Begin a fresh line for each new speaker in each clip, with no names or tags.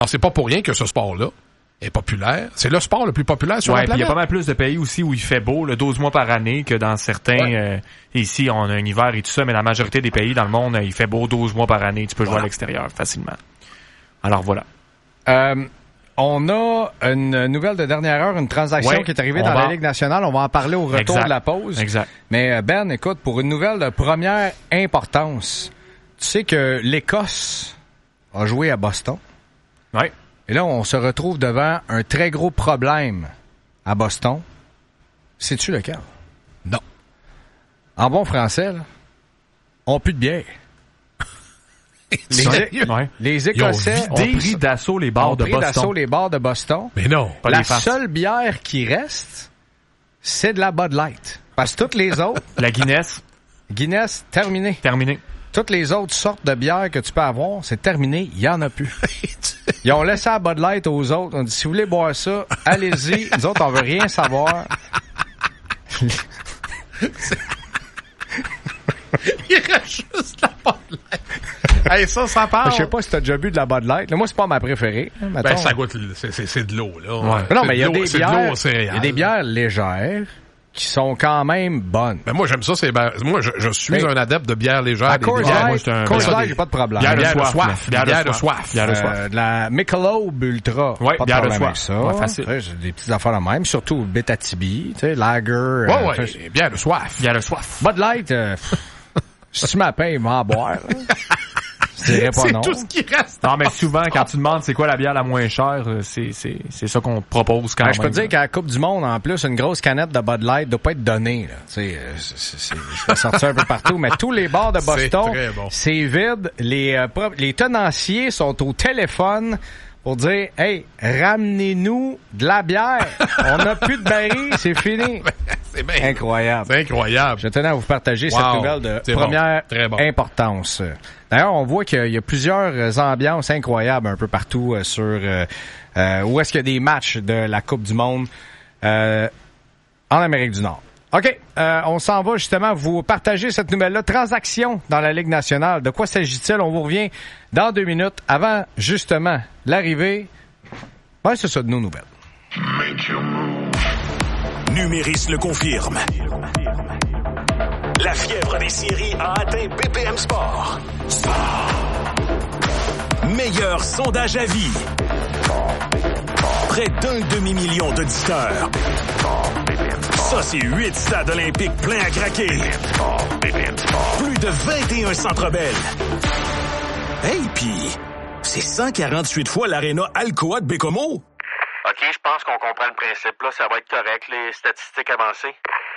Alors, c'est pas pour rien que ce sport-là est populaire. C'est le sport le plus populaire sur la planète.
Il y a pas mal plus de pays aussi où il fait beau, 12 mois par année, que dans certains... ici, on a un hiver et tout ça, mais la majorité des pays dans le monde, il fait beau 12 mois par année. Tu peux jouer à l'extérieur facilement. Alors, voilà.
On a une nouvelle de dernière heure, une transaction qui est arrivée dans la Ligue nationale. On va en parler au retour de la pause.
Exact.
Mais Ben, écoute, pour une nouvelle de première importance, tu sais que l'Écosse a joué à Boston.
Oui.
Et là, on se retrouve devant un très gros problème à Boston. Sais-tu lequel?
Non.
En bon français, là, on n'a plus de bière. Les Écossais
ont pris d'assaut les bars
de Boston.
Mais non.
La seule bière qui reste, c'est de la Bud Light. Parce que toutes les autres...
La Guinness.
Guinness, terminé. Toutes les autres sortes de bières que tu peux avoir, c'est terminé. Il n'y en a plus. Ils ont laissé la Bud Light aux autres. On dit, si vous voulez boire ça, allez-y. Nous autres, on veut rien savoir.
Il reste juste la Bud Light. Hey, ça part.
Je sais pas si t'as déjà bu de la Bud Light. Là, moi, c'est pas ma préférée.
Ben, ça goûte, c'est de l'eau, là.
Ouais. Non, mais il y a des bières légères qui sont quand même bonnes.
Ben, moi, j'aime ça, moi, je suis un adepte de bières légères.
Coors Light, j'ai pas de problème.
Bière de soif.
De la Michelob Ultra.
Ouais,
pas de
bière de
problème
soif.
avec ça.
Ouais, facile.
J'ai des petites affaires de même, surtout Beta Tibi, tu sais, Lager.
Bière de soif.
Bud Light, si tu m'appelles, il va en boire. C'est
tout ce qui reste.
Non, mais souvent, quand tu demandes c'est quoi la bière la moins chère, c'est ça qu'on te propose quand même.
Je peux te dire qu'à la Coupe du Monde, en plus, une grosse canette de Bud Light doit pas être donnée, là. Tu sais, je peux sortir un peu partout, mais tous les bars de Boston, c'est vide. Les tenanciers sont au téléphone pour dire, hey, ramenez-nous de la bière. On n'a plus de barils, c'est fini.
C'est bien
incroyable.
C'est incroyable.
Je tenais à vous partager cette nouvelle de première importance. D'ailleurs, on voit qu'il y a plusieurs ambiances incroyables un peu partout sur où est-ce qu'il y a des matchs de la Coupe du Monde en Amérique du Nord. OK, on s'en va justement vous partager cette nouvelle-là. Transaction dans la Ligue nationale. De quoi s'agit-il? On vous revient dans 2 minutes avant, justement, l'arrivée. Ouais, c'est ça, de nos nouvelles.
Numéris le confirme. La fièvre des séries a atteint BPM Sport. Meilleur sondage à vie. Près d'1 demi-million d'auditeurs. Ça, c'est 8 stades olympiques pleins à craquer. Plus de 21 Centre Bell. Hey, pis c'est 148 fois l'aréna Alcoa de Bécomo.
OK, je pense qu'on comprend le principe. Là, ça va être correct, les statistiques avancées.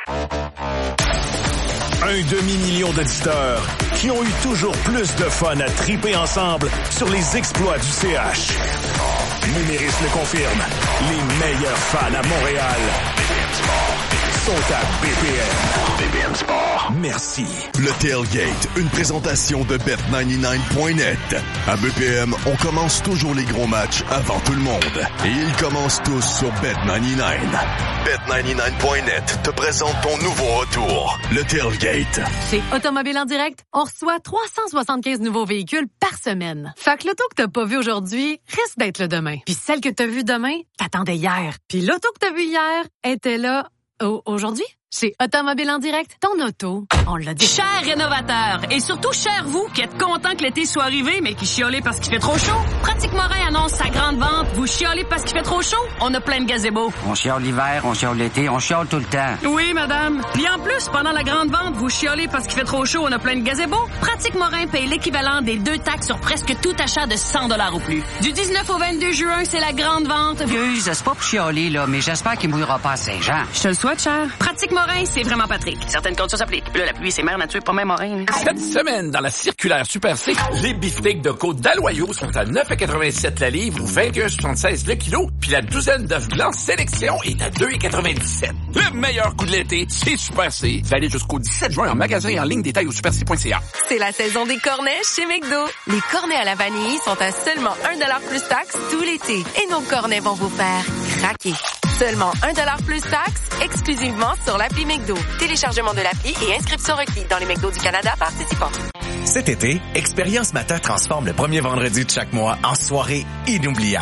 1 demi-million d'auditeurs qui ont eu toujours plus de fun à triper ensemble sur les exploits du CH. Numéris le confirme. Les meilleurs fans à Montréal sont à BPM. BPM Sport. Merci.
Le Tailgate, une présentation de Bet99.net. À BPM, on commence toujours les gros matchs avant tout le monde. Et ils commencent tous sur Bet99. Bet99.net te présente ton nouveau retour, le Tailgate.
Chez Automobile en direct, on reçoit 375 nouveaux véhicules par semaine. Fait que l'auto que t'as pas vu aujourd'hui risque d'être là demain. Puis celle que t'as vue demain, t'attendais hier. Puis l'auto que t'as vue hier était là aujourd'hui. Chez Automobile en direct, ton auto, on l'a dit.
Cher rénovateur, et surtout cher vous qui êtes content que l'été soit arrivé, mais qui chiolez parce qu'il fait trop chaud. Pratique Morin annonce sa grande vente. Vous chiolez parce qu'il fait trop chaud? On a plein de gazebos.
On chiole l'hiver, on chiole l'été, on chiole tout le temps.
Oui, madame. Puis en plus, pendant la grande vente, vous chiolez parce qu'il fait trop chaud, on a plein de gazebos. Pratique Morin paye l'équivalent des 2 taxes sur presque tout achat de 100 $ ou plus. Du 19 au 22 juin, c'est la grande vente.
Excuse, c'est pas pour chialer, là, mais j'espère qu'il mouillera pas à Saint-Jean.
Je te le souhaite, cher. Pratique Morin, c'est vraiment Patrick. Certaines conditions s'appliquent. Là, la pluie, c'est mère nature, pas même Morin.
Cette semaine, dans la circulaire Super C, les beefsteaks de côte d'Aloyau sont à 9,87 la livre ou 21,76 le kilo, puis la douzaine d'œufs blancs sélection est à 2,97. Le meilleur coup de l'été, c'est Super C. Ça allait jusqu'au 17 juin en magasin et en ligne, détail au superc.ca.
C'est la saison des cornets chez McDo. Les cornets à la vanille sont à seulement 1$ plus taxe tout l'été. Et nos cornets vont vous faire craquer. Seulement 1$ plus taxe, exclusivement sur l'appli McDo. Téléchargement de l'appli et inscription requise dans les McDo du Canada participants.
Cet été, Expérience Matin transforme le premier vendredi de chaque mois en soirée inoubliable.